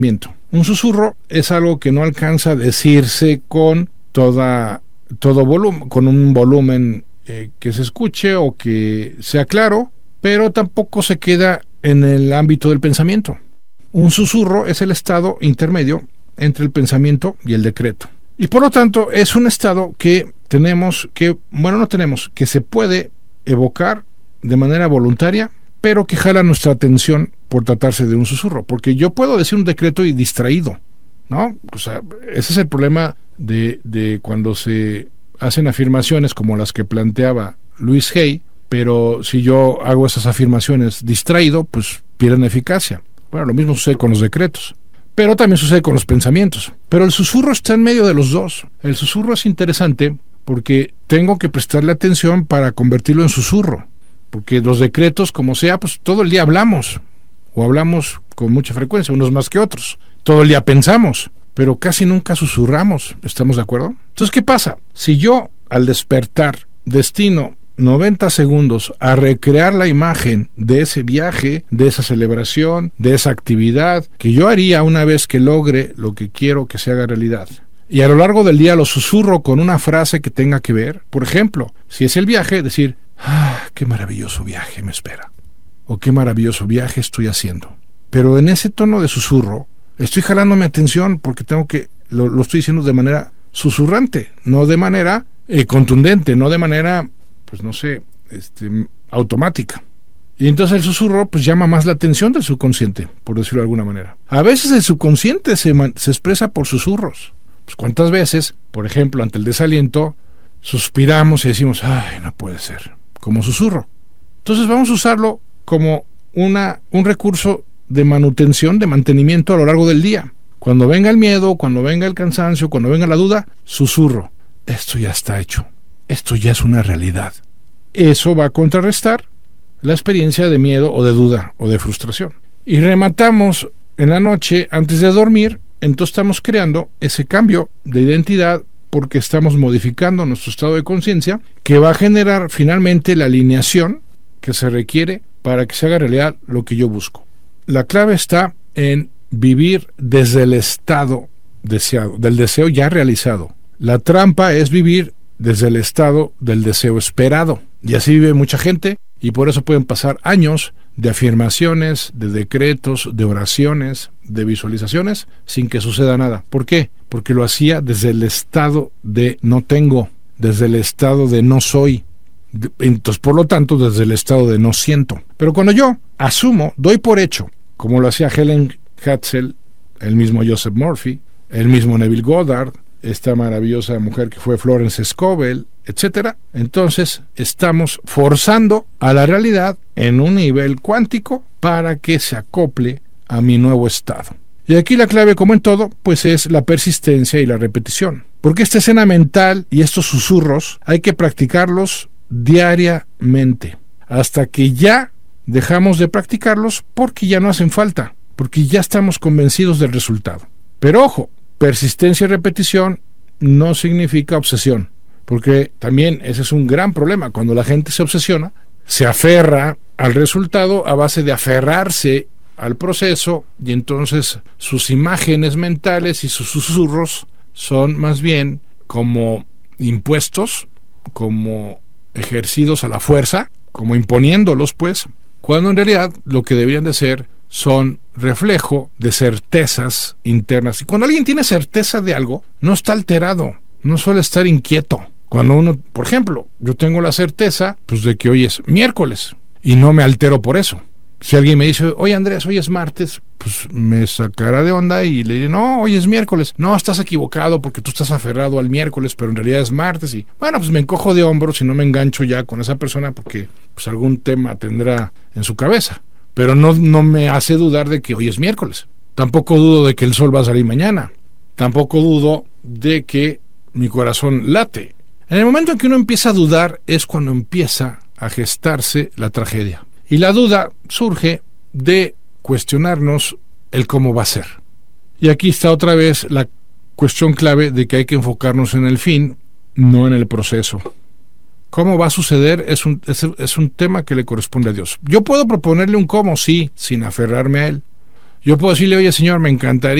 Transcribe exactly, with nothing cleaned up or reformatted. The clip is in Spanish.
Un susurro es algo que no alcanza a decirse con toda, todo volumen, con un volumen eh, que se escuche o que sea claro, pero tampoco se queda en el ámbito del pensamiento. Un susurro es el estado intermedio entre el pensamiento y el decreto. Y por lo tanto es un estado que tenemos que, bueno, no tenemos, que se puede evocar de manera voluntaria, pero que jala nuestra atención por tratarse de un susurro, porque yo puedo decir un decreto y distraído, ¿no? O sea, ese es el problema de, de cuando se hacen afirmaciones como las que planteaba Louise Hay, pero si yo hago esas afirmaciones distraído, pues pierden eficacia. Bueno, lo mismo sucede con los decretos, pero también sucede con los pensamientos. Pero el susurro está en medio de los dos. El susurro es interesante porque tengo que prestarle atención para convertirlo en susurro, porque los decretos, como sea, pues todo el día hablamos, o hablamos con mucha frecuencia, unos más que otros. Todo el día pensamos, pero casi nunca susurramos, ¿estamos de acuerdo? Entonces, ¿qué pasa? Si yo, al despertar, destino noventa segundos a recrear la imagen de ese viaje, de esa celebración, de esa actividad, que yo haría una vez que logre lo que quiero que se haga realidad, y a lo largo del día lo susurro con una frase que tenga que ver, por ejemplo, si es el viaje, decir, ah, qué maravilloso viaje me espera, o qué maravilloso viaje estoy haciendo. Pero en ese tono de susurro, estoy jalando mi atención porque tengo que, lo, lo estoy diciendo de manera susurrante, no de manera eh, contundente, no de manera, pues no sé, este, automática. Y entonces el susurro pues llama más la atención del subconsciente, por decirlo de alguna manera. A veces el subconsciente se, man, se expresa por susurros. Pues cuántas veces, por ejemplo, ante el desaliento, suspiramos y decimos, ay, no puede ser, como susurro. Entonces vamos a usarlo como una, un recurso de manutención, de mantenimiento a lo largo del día. Cuando venga el miedo, cuando venga el cansancio, cuando venga la duda, susurro. Esto ya está hecho. Esto ya es una realidad. Eso va a contrarrestar la experiencia de miedo o de duda o de frustración. Y rematamos en la noche antes de dormir, entonces estamos creando ese cambio de identidad porque estamos modificando nuestro estado de conciencia que va a generar finalmente la alineación que se requiere para que se haga realidad lo que yo busco. La clave está en vivir desde el estado deseado, del deseo ya realizado. La trampa es vivir desde el estado del deseo esperado. Y así vive mucha gente y por eso pueden pasar años de afirmaciones, de decretos, de oraciones, de visualizaciones sin que suceda nada. ¿Por qué? Porque lo hacía desde el estado de no tengo, desde el estado de no soy. Entonces, por lo tanto, desde el estado de no siento. Pero cuando yo asumo, doy por hecho, como lo hacía Helen Hatzel, el mismo Joseph Murphy, el mismo Neville Goddard, esta maravillosa mujer que fue Florence Scovel, etcétera. Entonces, estamos forzando a la realidad en un nivel cuántico para que se acople a mi nuevo estado. Y aquí la clave, como en todo, pues es la persistencia y la repetición. Porque esta escena mental y estos susurros hay que practicarlos diariamente, hasta que ya dejamos de practicarlos porque ya no hacen falta, porque ya estamos convencidos del resultado. Pero ojo, persistencia y repetición no significa obsesión, porque también ese es un gran problema. Cuando la gente se obsesiona, se aferra al resultado a base de aferrarse al proceso, y entonces sus imágenes mentales y sus susurros son más bien como impuestos, como ejercidos a la fuerza, como imponiéndolos, pues, cuando en realidad lo que deberían de ser son reflejo de certezas internas. Y cuando alguien tiene certeza de algo, no está alterado, no suele estar inquieto. Cuando uno, por ejemplo, yo tengo la certeza pues de que hoy es miércoles y no me altero por eso. Si alguien me dice, oye Andrés, hoy es martes, pues me sacará de onda y le diré, no, hoy es miércoles. No, estás equivocado porque tú estás aferrado al miércoles, pero en realidad es martes. Y bueno, pues me encojo de hombros y no me engancho ya con esa persona porque pues algún tema tendrá en su cabeza. Pero no, no me hace dudar de que hoy es miércoles. Tampoco dudo de que el sol va a salir mañana. Tampoco dudo de que mi corazón late. En el momento en que uno empieza a dudar es cuando empieza a gestarse la tragedia. Y la duda surge de cuestionarnos el cómo va a ser. Y aquí está otra vez la cuestión clave de que hay que enfocarnos en el fin, no en el proceso. ¿Cómo va a suceder? Es un, es, es un tema que le corresponde a Dios. Yo puedo proponerle un cómo, sí, sin aferrarme a él. Yo puedo decirle, oye señor, me encantaría